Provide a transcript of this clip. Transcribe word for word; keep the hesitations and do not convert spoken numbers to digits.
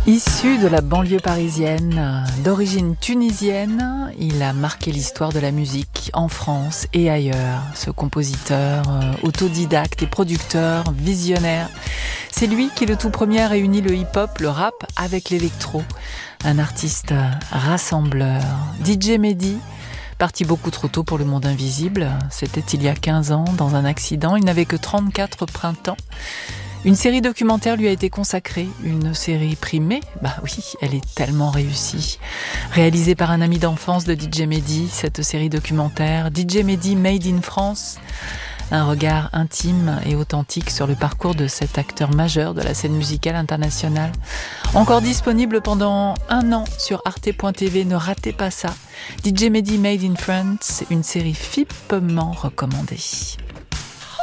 Issu de la banlieue parisienne, d'origine tunisienne, il a marqué l'histoire de la musique en France et ailleurs. Ce compositeur, autodidacte et producteur, visionnaire, c'est lui qui le tout premier a réuni le hip-hop, le rap avec l'électro. Un artiste rassembleur. D J Mehdi, parti beaucoup trop tôt pour le monde invisible. C'était il y a quinze ans, dans un accident. Il n'avait que trente-quatre printemps. Une série documentaire lui a été consacrée, une série primée, bah oui, elle est tellement réussie. Réalisée par un ami d'enfance de D J Mehdi, cette série documentaire, D J Mehdi Made in France, un regard intime et authentique sur le parcours de cet acteur majeur de la scène musicale internationale. Encore disponible pendant un an sur arte point t v, ne ratez pas ça. D J Mehdi Made in France, une série fipement recommandée.